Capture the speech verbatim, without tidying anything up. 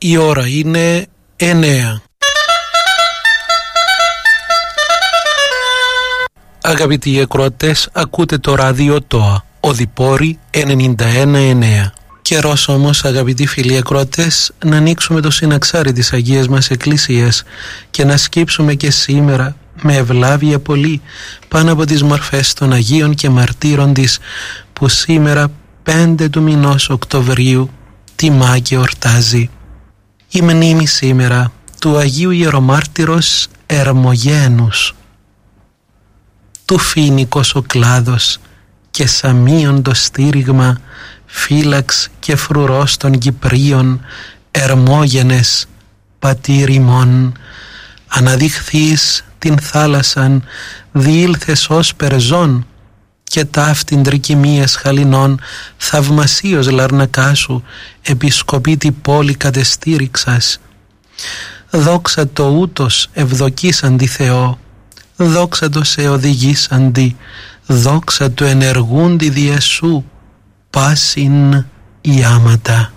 Η ώρα είναι εννέα. Αγαπητοί ακροατές, ακούτε το ράδιο ΤΟΑ, Οδυπόρη ενενήντα ένα εννέα. Καιρός όμως, αγαπητοί φίλοι ακροατές, να ανοίξουμε το συναξάρι της Αγίας μας Εκκλησίας και να σκύψουμε και σήμερα με ευλάβεια πολύ πάνω από τις μορφές των Αγίων και Μαρτύρων της, που σήμερα πέντε του μηνός Οκτωβρίου τιμά και ορτάζει. Η μνήμη σήμερα του Αγίου Ιερομάρτυρος Ερμογένους, του φοίνικος ο κλάδος και σαμίον το στήριγμα, φύλαξ και φρουρός των Κυπρίων, Ερμόγενες πατήρ ημών, αναδειχθείς την θάλασσαν, διήλθες ως περζόν, και ταύτην τρικυμίας χαλινών, θαυμασίως λαρνακά σου, επισκοπήτη πόλη κατεστήριξας. Δόξα το ούτως ευδοκίσαντι Θεό, δόξα το σε οδηγήσαντι, δόξα το ενεργούντι διεσού, πάσιν η άματα.